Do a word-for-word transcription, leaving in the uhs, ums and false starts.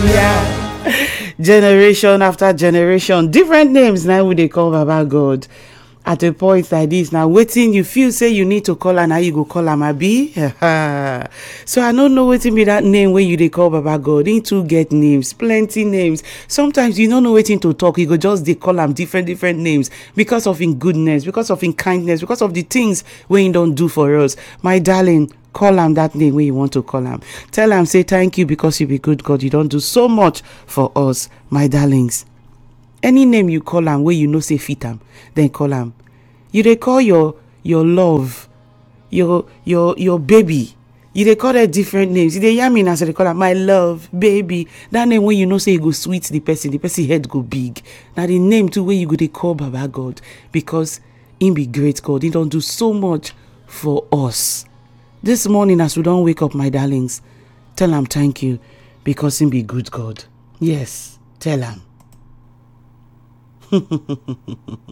hallelujah. Generation after generation, different names now we they call Baba God. At a point like this, now waiting, you feel say you need to call her, now you go call her Abi. So I don't know waiting be that name where you they call Baba God. Need to get names, plenty names. Sometimes you don't know waiting to talk, you go just they call them different different names because of in goodness, because of in kindness, because of the things where you don't do for us. My darling, call him that name where you want to call him. Tell him, say thank you because you be good God. You don't do so much for us, my darlings. Any name you call him where you know say fit him, then call him. You they call your your love, your your your baby. You they call it different names. You they hear me now, so they call her my love, baby. That name when you know say you go sweet the person, the person head go big. Now the name too where you go they call Baba God because he be great God. He don't do so much for us. This morning as we don't wake up, my darlings, tell him thank you because he be good God. Yes, tell him.